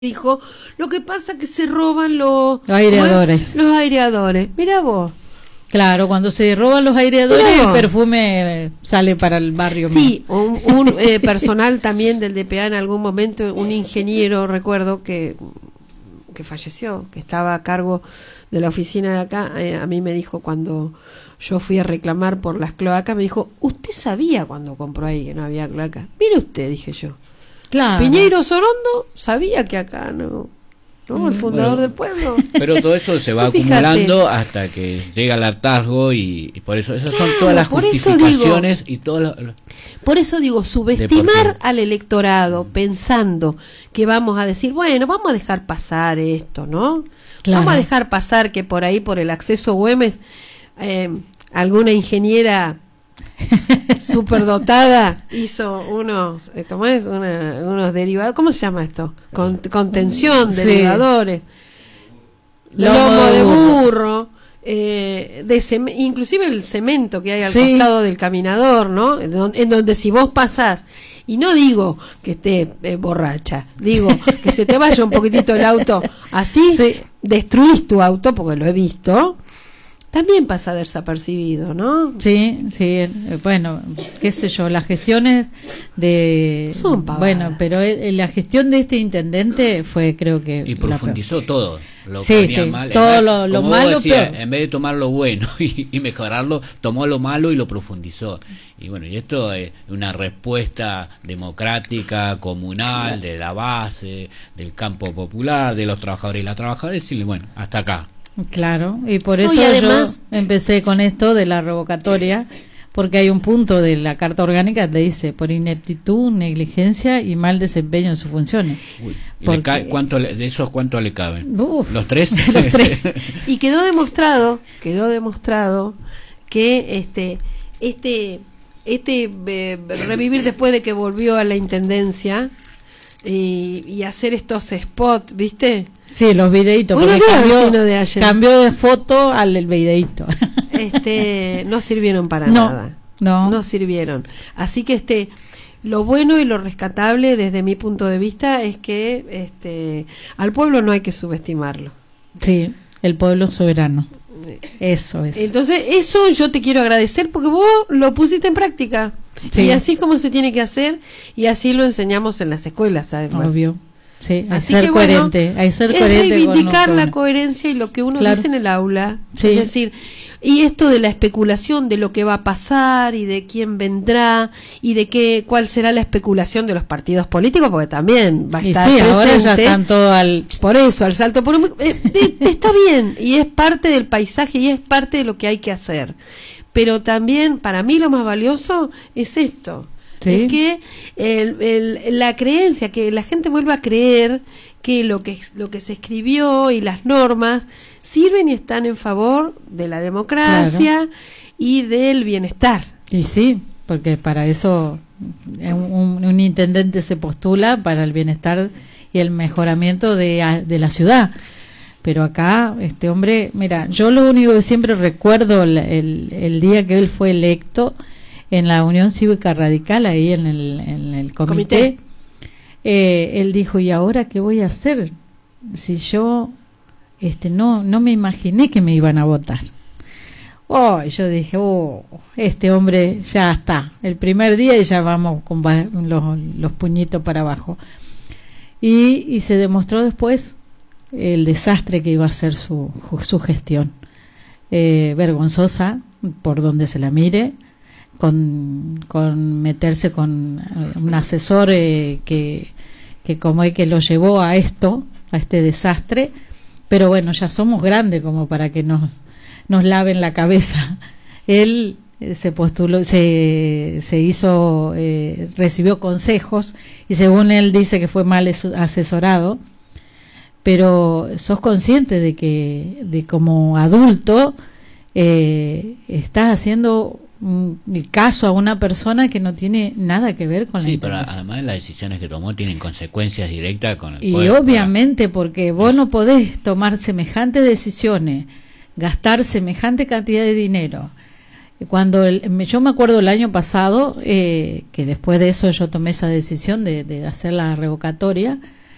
dijo, lo que pasa es que se roban los aireadores. Los aireadores. Mirá vos. Claro, cuando se roban los aireadores, el perfume sale para el barrio. Sí, un personal también del DPA en algún momento, un ingeniero, recuerdo, que falleció, que estaba a cargo de la oficina de acá, a mí me dijo cuando yo fui a reclamar por las cloacas, me dijo, ¿usted sabía cuando compró ahí que no había cloacas? Mire usted, dije yo. Claro. Piñeiro Sorondo sabía que acá no, el fundador del pueblo. Pero todo eso se va acumulando hasta que llega el hartazgo y por eso esas son todas las justificaciones y todo por eso digo, subestimar al electorado pensando que vamos a decir, bueno, vamos a dejar pasar esto, ¿no? Claro. Vamos a dejar pasar que por ahí, por el acceso Güemes, alguna ingeniera superdotada hizo unos, ¿cómo es? Unos derivados, ¿cómo se llama esto? Contención, derivadores, lomo de burro, inclusive el cemento que hay al costado del caminador, ¿no? En donde si vos pasás, y no digo que esté borracha, digo que se te vaya un poquitito el auto, así destruís tu auto, porque lo he visto. También pasa desapercibido, ¿no? Sí, bueno, qué sé yo, las gestiones de... Son pavadas. Bueno, pero la gestión de este intendente fue, creo que... Y profundizó todo. Lo mal. Todo lo malo, decía, en vez de tomar lo bueno y mejorarlo, tomó lo malo y lo profundizó. Y bueno, y esto es una respuesta democrática, comunal, de la base, del campo popular, de los trabajadores y las trabajadoras, decirle, bueno, hasta acá. Claro, y por eso además, yo empecé con esto de la revocatoria, porque hay un punto de la Carta Orgánica que dice por ineptitud, negligencia y mal desempeño en sus funciones. Uy, ¿de esos cuánto le caben? ¿Los tres? Los tres. Y quedó demostrado que revivir después de que volvió a la intendencia y hacer estos spots, ¿viste? Sí, los videitos, bueno, porque cambió de foto al videito. No sirvieron para nada. No sirvieron. Así que lo bueno y lo rescatable desde mi punto de vista es que al pueblo no hay que subestimarlo. Sí, el pueblo soberano. Eso es. Entonces, eso yo te quiero agradecer porque vos lo pusiste en práctica. Sí. Y así como se tiene que hacer, y así lo enseñamos en las escuelas, además. Obvio. Sí, así ser coherente, hay ser coherente, es reivindicar la coherencia y lo que uno dice en el aula. Sí. Es decir, y esto de la especulación de lo que va a pasar y de quién vendrá y de cuál será la especulación de los partidos políticos, porque también va a estar presente. Ahora ya están todo por eso, al salto. Está bien, y es parte del paisaje y es parte de lo que hay que hacer. Pero también, para mí, lo más valioso es esto. ¿Sí? Es que la creencia, que la gente vuelva a creer que lo que se escribió y las normas sirven y están en favor de la democracia y del bienestar. Y sí, porque para eso un intendente se postula para el bienestar y el mejoramiento de la ciudad. Pero acá, este hombre, mira, yo lo único que siempre recuerdo el día que él fue electo en la Unión Cívica Radical, ahí en el comité. Él dijo, ¿y ahora qué voy a hacer? Si yo no me imaginé que me iban a votar. Y yo dije, este hombre ya está. El primer día y ya vamos con los puñitos para abajo. Y se demostró después el desastre que iba a ser su gestión. Vergonzosa, por donde se la mire, con meterse con un asesor que como es que lo llevó a este desastre, pero bueno, ya somos grandes como para que nos laven la cabeza. Él se postuló, se hizo, recibió consejos y según él dice que fue mal asesorado, pero sos consciente de como adulto estás haciendo el caso a una persona que no tiene nada que ver con la pero además las decisiones que tomó tienen consecuencias directas con el y poder, obviamente porque vos no podés tomar semejantes decisiones, gastar semejante cantidad de dinero. Cuando yo me acuerdo el año pasado que después de eso yo tomé esa decisión de hacer la revocatoria,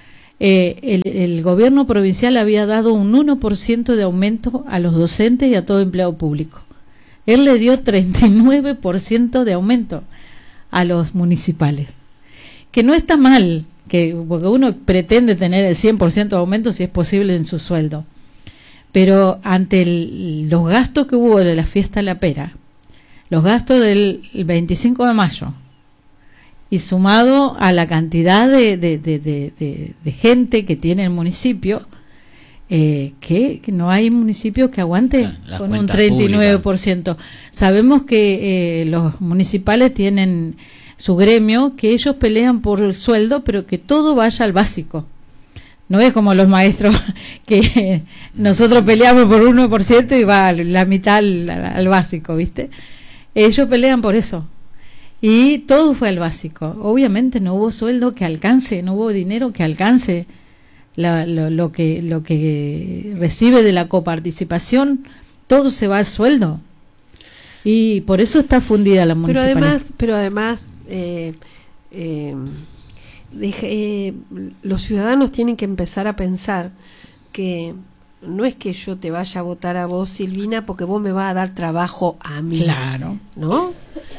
el gobierno provincial había dado un 1% de aumento a los docentes y a todo empleado público. Él le dio 39% de aumento a los municipales, que no está mal, porque uno pretende tener el 100% de aumento si es posible en su sueldo, pero ante los gastos que hubo de la fiesta de la pera, los gastos del 25 de mayo, y sumado a la cantidad de gente que tiene el municipio, que no hay municipio que aguante con un 39%. Públicas. Sabemos que los municipales tienen su gremio, que ellos pelean por el sueldo, pero que todo vaya al básico. No es como los maestros que nosotros peleamos por 1% y va la mitad al básico, ¿viste? Ellos pelean por eso. Y todo fue al básico. Obviamente no hubo sueldo que alcance, no hubo dinero que alcance lo que recibe de la coparticipación. Todo se va al sueldo. Y por eso está fundida la municipalidad. Pero además los ciudadanos tienen que empezar a pensar que no es que yo te vaya a votar a vos, Silvina, porque vos me vas a dar trabajo a mí. Claro. ¿No?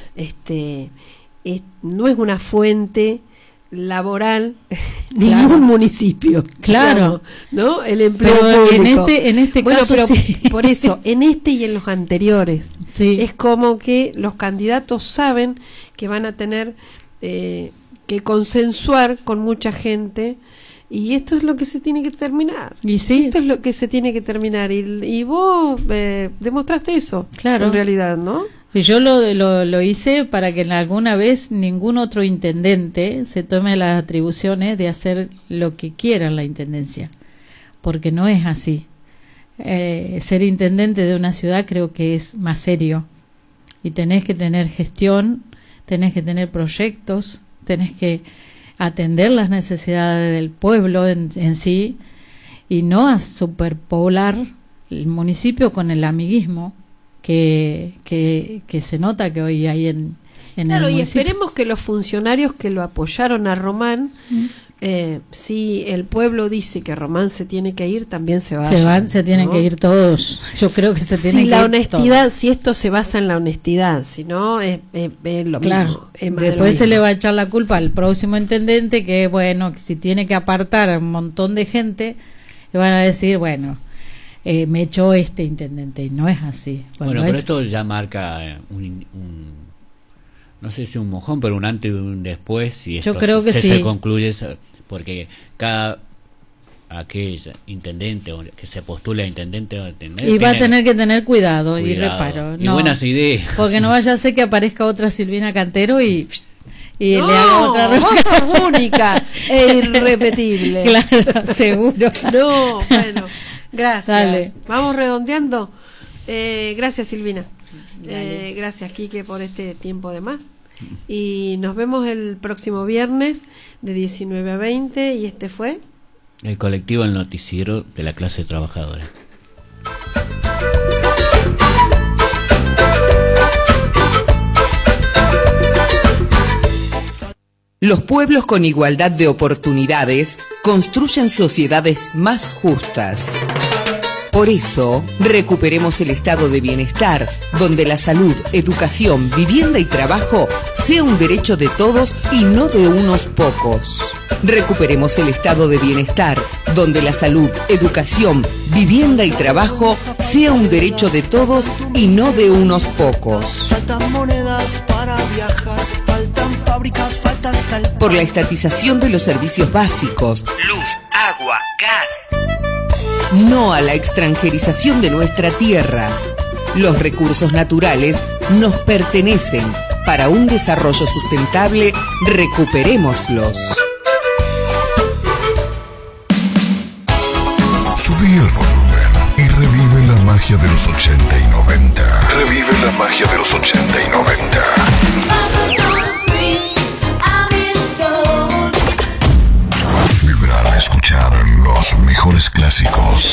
No es una fuente laboral ningún municipio. Claro. ¿No? El empleo pero público. En este caso pero sí. Por eso, en este y en los anteriores, sí. Es como que los candidatos saben que van a tener que consensuar con mucha gente. Y esto es lo que se tiene que terminar. Y sí. Esto es lo que se tiene que terminar. Y vos demostraste eso. Claro. En realidad, ¿no? Y yo lo hice para que alguna vez ningún otro intendente se tome las atribuciones de hacer lo que quiera en la intendencia. Porque no es así. Ser intendente de una ciudad creo que es más serio. Y tenés que tener gestión, tenés que tener proyectos, tenés que atender las necesidades del pueblo en sí, y no a superpoblar el municipio con el amiguismo que se nota que hoy hay en claro, el municipio. Y esperemos que los funcionarios que lo apoyaron a Román, si el pueblo dice que Román se tiene que ir, también se vayan. Se tienen, ¿no?, que ir todos. Yo creo que se tienen que la ir honestidad, todos. Si esto se basa en la honestidad, si no es lo claro, mismo. Es después se le va a echar la culpa al próximo intendente, que bueno, que si tiene que apartar a un montón de gente, le van a decir, bueno, me echó este intendente, y no es así. Bueno, pero esto ya marca un no sé si un mojón, pero un antes y un después, y esto yo creo que sí. se concluye, porque aquel intendente que se postula a intendente y va a tener que tener cuidado y reparo, y buenas ideas, porque no vaya a ser que aparezca otra Silvina Cantero y no, le haga otra vos sos única e irrepetible. Claro, seguro. No, bueno, gracias. Dale. Vamos redondeando. Gracias, Silvina. Gracias, Quique, por este tiempo de más. Y nos vemos el próximo viernes de 19 a 20. Y este fue el colectivo El Noticiero de la Clase Trabajadora. Los pueblos con igualdad de oportunidades construyen sociedades más justas. Por eso, recuperemos el estado de bienestar, donde la salud, educación, vivienda y trabajo sea un derecho de todos y no de unos pocos. Recuperemos el estado de bienestar, donde la salud, educación, vivienda y trabajo sea un derecho de todos y no de unos pocos. Faltan monedas para viajar, faltan fábricas, falta hasta el... Por la estatización de los servicios básicos, luz, agua, gas. No a la extranjerización de nuestra tierra. Los recursos naturales nos pertenecen. Para un desarrollo sustentable, recuperémoslos. Subí el volumen y revive la magia de los 80 y 90. Revive la magia de los 80 y 90. Vibrar a escuchar los mejores clásicos.